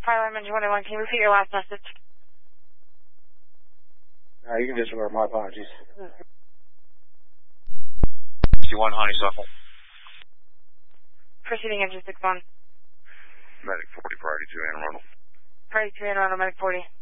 Pilot Engine 21, can you repeat your last message? You can disregard my apologies. 61 Honeysuckle. Proceeding engine 61. Medic 40, priority 2 Anne Arundel. Priority 2 Anne Arundel, Medic 40.